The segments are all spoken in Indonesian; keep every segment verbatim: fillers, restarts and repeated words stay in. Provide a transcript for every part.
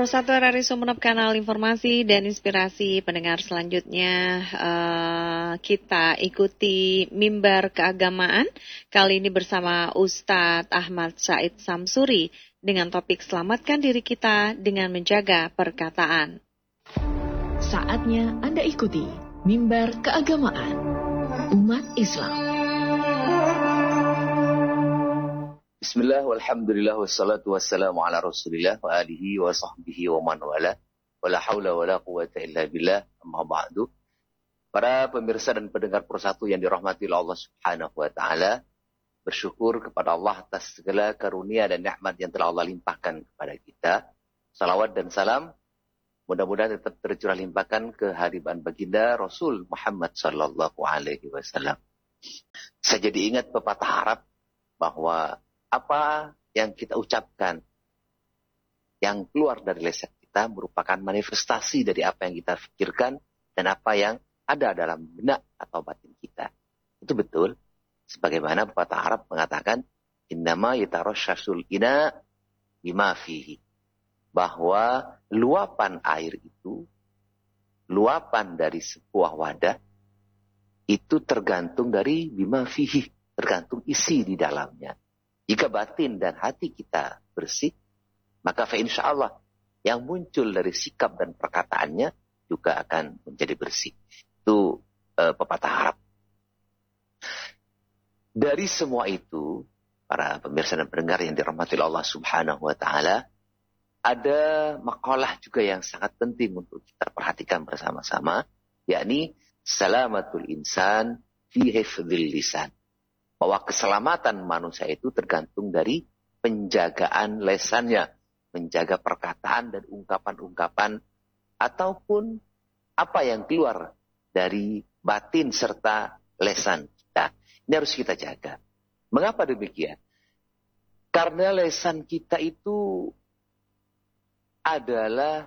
Persatuan R I Sumeneb, kanal informasi dan inspirasi pendengar selanjutnya. Uh, kita ikuti mimbar keagamaan kali ini bersama Ustadz Ahmad Said Samsuri dengan topik selamatkan diri kita dengan menjaga perkataan. Saatnya Anda ikuti mimbar keagamaan umat Islam. Bismillah, walhamdulillah, wassalatu wassalamu ala rasulillah wa alihi wa sahbihi wa man wala wa la hawla wa la quwata illa billah, amma ba'du. Para pemirsa dan pendengar Persatu yang dirahmati Allah subhanahu wa ta'ala, bersyukur kepada Allah atas segala karunia dan nikmat yang telah Allah limpahkan kepada kita. Salawat dan salam mudah-mudahan tetap tercurah limpahkan ke hadiran baginda Rasul Muhammad sallallahu alaihi wasallam. Saya jadi ingat pepatah Arab bahwa apa yang kita ucapkan, yang keluar dari lisan kita merupakan manifestasi dari apa yang kita pikirkan dan apa yang ada dalam benak atau batin kita. Itu betul. Sebagaimana pepatah Arab mengatakan, innama yatarashasul ina bima fihi. Bahwa luapan air itu, luapan dari sebuah wadah, itu tergantung dari bima fihi, tergantung isi di dalamnya. Jika batin dan hati kita bersih, maka fa insyaallah yang muncul dari sikap dan perkataannya juga akan menjadi bersih. Itu uh, pepatah Arab. Dari semua itu, para pemirsa dan pendengar yang dirahmati Allah subhanahu wa ta'ala, ada makalah juga yang sangat penting untuk kita perhatikan bersama-sama, yakni salamatul insan fi hifdzil lisan. Bahwa keselamatan manusia itu tergantung dari penjagaan lesannya, menjaga perkataan dan ungkapan-ungkapan ataupun apa yang keluar dari batin serta lesan kita. Ini harus kita jaga. Mengapa demikian? Karena lesan kita itu adalah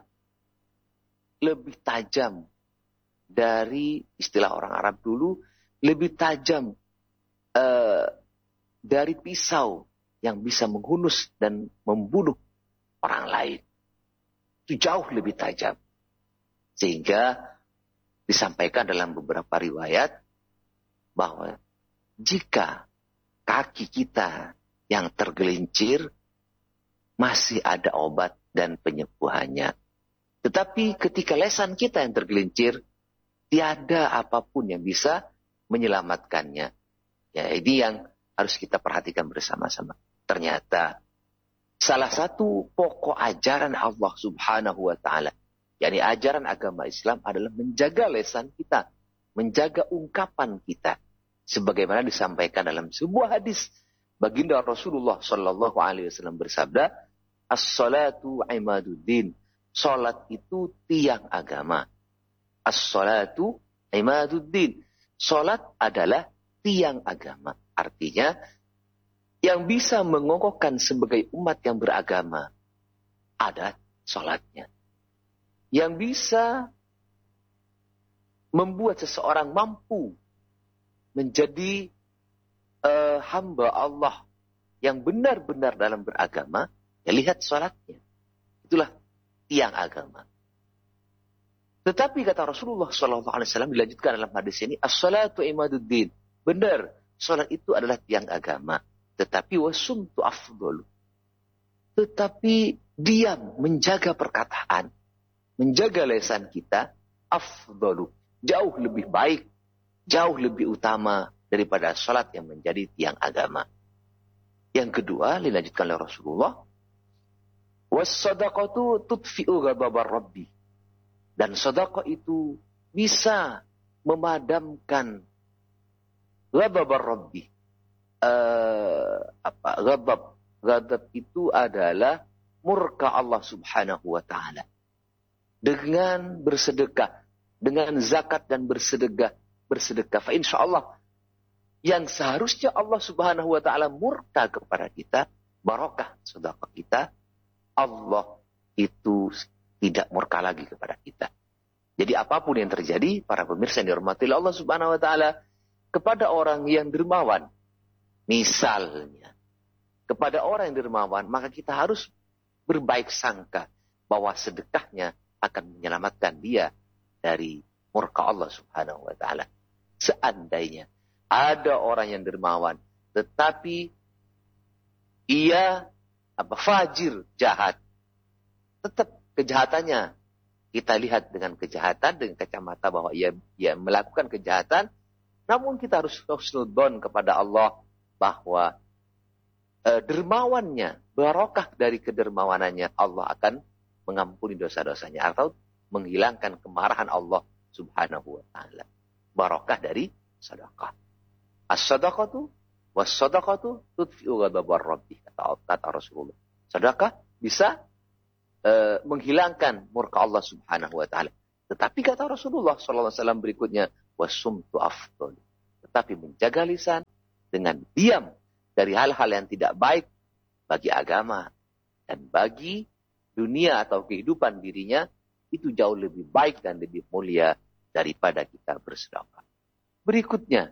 lebih tajam dari istilah orang Arab dulu, lebih tajam Uh, dari pisau yang bisa menghunus dan membunuh orang lain. Itu jauh lebih tajam. Sehingga disampaikan dalam beberapa riwayat bahwa jika kaki kita yang tergelincir masih ada obat dan penyembuhannya. Tetapi ketika lesan kita yang tergelincir, tiada apapun yang bisa menyelamatkannya. Ya, ini yang harus kita perhatikan bersama-sama. Ternyata salah satu pokok ajaran Allah subhanahu wa ta'ala, yakni ajaran agama Islam adalah menjaga lesan kita, menjaga ungkapan kita. Sebagaimana disampaikan dalam sebuah hadis, baginda Rasulullah sallallahu alaihi wasallam bersabda, as-salatu imaduddin. Salat itu tiang agama. As-salatu imaduddin. Salat adalah tiang agama. Artinya, yang bisa mengokohkan sebagai umat yang beragama ada salatnya. Yang bisa membuat seseorang mampu menjadi uh, hamba Allah yang benar-benar dalam beragama, ya lihat salatnya. Itulah tiang agama. Tetapi kata Rasulullah shallallahu alaihi wasallam dilanjutkan dalam hadis ini, as-salatu imaduddin. Benar, salat itu adalah tiang agama. Tetapi wasumtu afdalu. Tetapi diam, menjaga perkataan, menjaga lisan kita, afdalu. Jauh lebih baik, jauh lebih utama daripada salat yang menjadi tiang agama. Yang kedua, dilanjutkan oleh Rasulullah, was-sadaqatu tudfi'u ghadabar rabbi. Dan sedekah itu bisa memadamkan ghadabar rabbi. Uh, apa ghadab? Ghadab itu adalah murka Allah subhanahu wa ta'ala. Dengan bersedekah, dengan zakat dan bersedekah, bersedekah. Fa insyaallah yang seharusnya Allah subhanahu wa ta'ala murka kepada kita, barakah sedekah kita, Allah itu tidak murka lagi kepada kita. Jadi apapun yang terjadi, para pemirsa yang dirahmati Allah subhanahu wa ta'ala, kepada orang yang dermawan, misalnya, kepada orang yang dermawan, maka kita harus berbaik sangka. bahwa sedekahnya akan menyelamatkan dia dari murka Allah Subhanahu wa taala. Seandainya ada orang yang dermawan tetapi ia apa fajir, jahat, tetap kejahatannya kita lihat dengan kejahatan, dengan kacamata bahwa ia ia melakukan kejahatan, namun kita harus husnudzon kepada Allah bahwa eh, dermawannya, barokah dari kedermawanannya, Allah akan mengampuni dosa-dosanya atau menghilangkan kemarahan Allah Subhanahu wa taala. Barokah dari sedekah. As-sadaqatu was-sadaqatu tudfi'u ghadabar rabbih, kata, kata Rasulullah. Sedekah bisa uh, menghilangkan murka Allah Subhanahu wa taala. Tetapi kata Rasulullah sallallahu alaihi wasallam berikutnya, wasumtu afdal. Tetapi menjaga lisan dengan diam dari hal-hal yang tidak baik bagi agama dan bagi dunia atau kehidupan dirinya, itu jauh lebih baik dan lebih mulia daripada kita bersedekah. Berikutnya,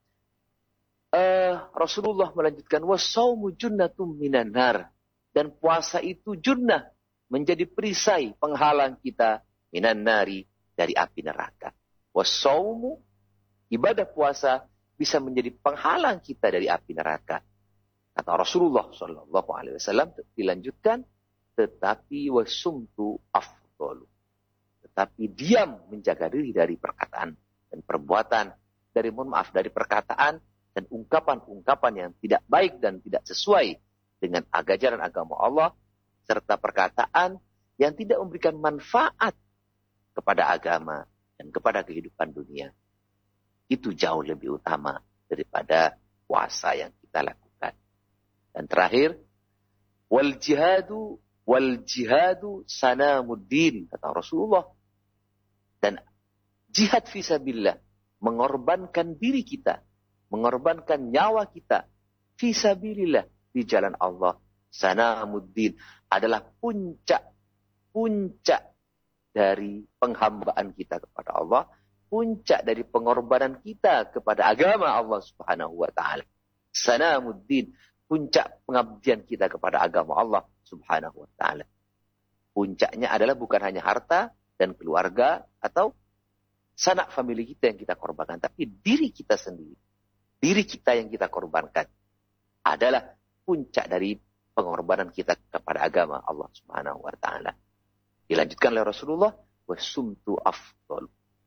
uh, Rasulullah melanjutkan, wasaumu junnatum minan nar, dan puasa itu junnah, menjadi perisai penghalang kita minan nari, dari api neraka. Wasaumu, ibadah puasa bisa menjadi penghalang kita dari api neraka. Kata Rasulullah Shallallahu Alaihi Wasallam, dilanjutkan, tetapi wasumtu afdalu. Tetapi diam, menjaga diri dari perkataan dan perbuatan, dari mohon maaf dari perkataan dan ungkapan-ungkapan yang tidak baik dan tidak sesuai dengan ajaran agama Allah, serta perkataan yang tidak memberikan manfaat kepada agama dan kepada kehidupan dunia. Itu jauh lebih utama daripada puasa yang kita lakukan. Dan terakhir, wal jihadu wal jihadu sanamuddin, kata Rasulullah. Dan jihad fisabilillah, mengorbankan diri kita, mengorbankan nyawa kita fisabilillah di jalan Allah, sanamuddin, adalah puncak puncak dari penghambaan kita kepada Allah, puncak dari pengorbanan kita kepada agama Allah Subhanahu wa taala. Sanamuddin, puncak pengabdian kita kepada agama Allah Subhanahu wa taala. Puncaknya adalah bukan hanya harta dan keluarga atau sanak famili kita yang kita korbankan, tapi diri kita sendiri. Diri kita yang kita korbankan adalah puncak dari pengorbanan kita kepada agama Allah Subhanahu wa taala. Dilanjutkan oleh Rasulullah, wasumtu afdal.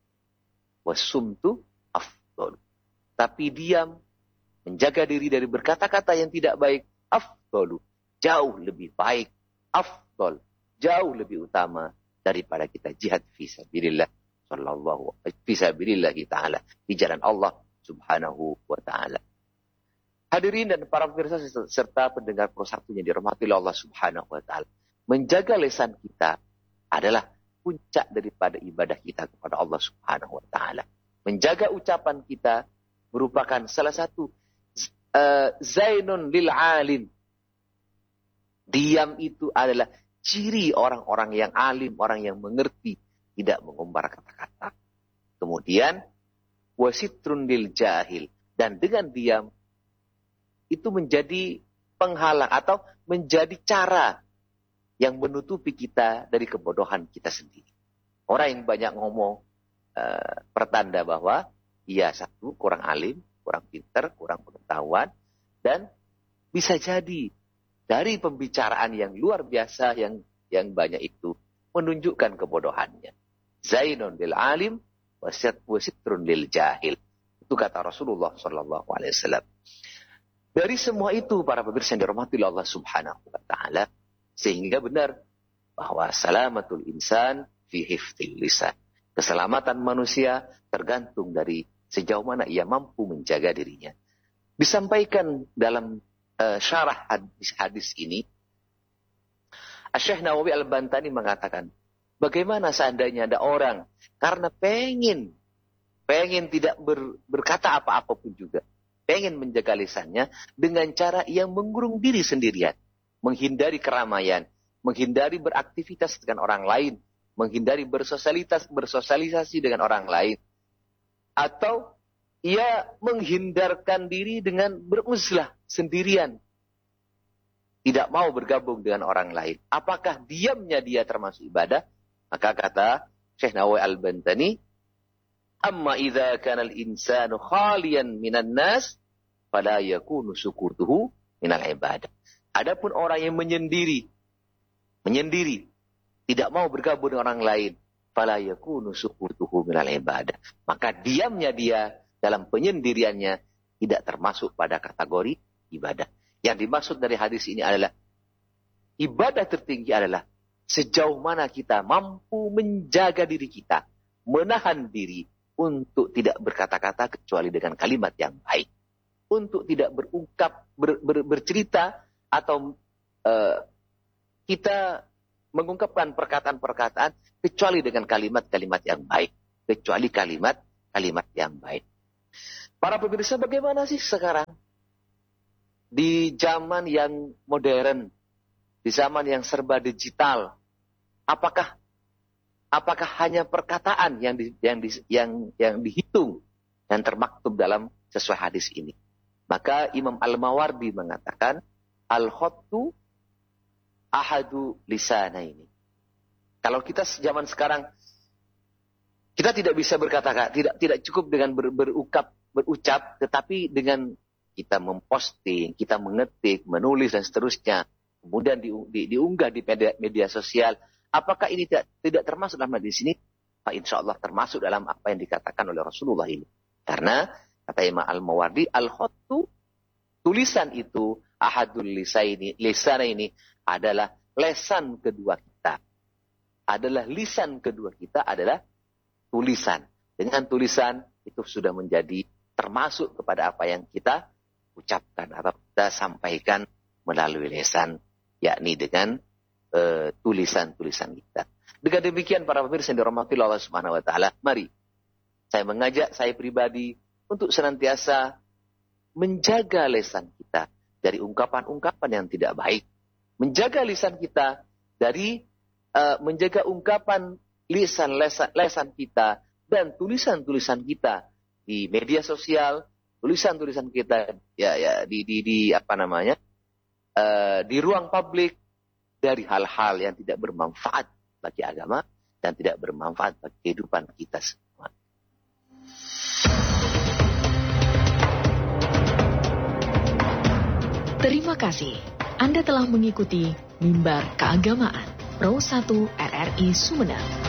Wasumtu afdal. Tapi diam, menjaga diri dari berkata-kata yang tidak baik, afdalu, jauh lebih baik, afdal, jauh lebih utama daripada kita jihad fisabilillah sallallahu fisabilillah taala, di jalan Allah Subhanahu wa taala. Hadirin dan para pemirsa serta pendengar persatunya dirahmati Allah Subhanahu wa taala, menjaga lisan kita adalah puncak daripada ibadah kita kepada Allah Subhanahu wa taala. Menjaga ucapan kita merupakan salah satu uh, zainun lil alim. Diam itu adalah ciri orang-orang yang alim, orang yang mengerti, tidak mengumbar kata-kata. Kemudian wasitrun lil jahil, dan dengan diam itu menjadi penghalang atau menjadi cara yang menutupi kita dari kebodohan kita sendiri. Orang yang banyak ngomong uh, pertanda bahwa ia satu kurang alim, kurang pintar, kurang pengetahuan, dan bisa jadi dari pembicaraan yang luar biasa yang yang banyak itu menunjukkan kebodohannya. Zainun lil alim wasitrun lil jahil. Itu kata Rasulullah sallallahu alaihi wasallam. Dari semua itu para pemirsa yang dirahmati Allah Subhanahu wa taala, sehingga benar bahwa salamatul insan fi hifdzil lisan. Keselamatan manusia tergantung dari sejauh mana ia mampu menjaga dirinya. Disampaikan dalam uh, syarah hadis-hadis ini, Syekh Nawawi Al-Bantani mengatakan, bagaimana seandainya ada orang karena pengen pengen tidak ber, berkata apa-apa pun juga, pengen menjaga lisannya dengan cara yang mengurung diri sendirian, menghindari keramaian, menghindari beraktivitas dengan orang lain, menghindari bersosialitas, bersosialisasi dengan orang lain, atau ia menghindarkan diri dengan beruzlah sendirian. tidak mau bergabung dengan orang lain, apakah diamnya dia termasuk ibadah? Maka kata Syekh Nawawi Al-Bantani, amma idza kana al-insanu khaliyan minan nas fala yakunu sukutuhu minal ibadah. Adapun orang yang menyendiri, menyendiri, tidak mau bergabung dengan orang lain, fala yakunu sukutuhu minal ibadah. Maka diamnya dia dalam penyendiriannya tidak termasuk pada kategori ibadah. Yang dimaksud dari hadis ini adalah ibadah tertinggi adalah sejauh mana kita mampu menjaga diri kita, menahan diri untuk tidak berkata-kata kecuali dengan kalimat yang baik, untuk tidak berungkap, ber, ber, bercerita atau uh, kita mengungkapkan perkataan-perkataan kecuali dengan kalimat-kalimat yang baik, kecuali kalimat-kalimat yang baik. Para pemirsa, bagaimana sih sekarang? Di zaman yang modern, di zaman yang serba digital, apakah apakah hanya perkataan yang di, yang di, yang yang dihitung dan termaktub dalam sesuai hadis ini? Maka Imam Al-Mawardi mengatakan al-khattu ahadu lisana ini. Kalau kita zaman sekarang kita tidak bisa berkata, tidak tidak cukup dengan ber, berukap berucap, tetapi dengan kita memposting, kita mengetik, menulis dan seterusnya, kemudian di, di, diunggah di media, media sosial. Apakah ini tidak, tidak termasuk dalam hadis ini? Pak, insya Allah termasuk dalam apa yang dikatakan oleh Rasulullah ini. Karena kata Imam Al-Mawardi, al-khattu, tulisan itu, ahadul lisaini, lisan ini adalah lesan kedua kita. Adalah lisan kedua kita adalah tulisan. Dengan tulisan itu sudah menjadi termasuk kepada apa yang kita ucapkan atau kita sampaikan melalui lisan, yakni dengan uh, tulisan-tulisan kita. Dengan demikian para pemirsa yang dirahmati Allah Subhanahu wa taala, mari saya mengajak saya pribadi untuk senantiasa menjaga lisan kita dari ungkapan-ungkapan yang tidak baik, menjaga lisan kita dari uh, menjaga ungkapan lisan-lisan lisan kita dan tulisan-tulisan kita di media sosial, tulisan-tulisan kita ya ya di di di apa namanya uh, di ruang publik, dari hal-hal yang tidak bermanfaat bagi agama dan tidak bermanfaat bagi kehidupan kita semua. Terima kasih. Anda telah mengikuti Mimbar Keagamaan Pro satu R R I Sumeneb.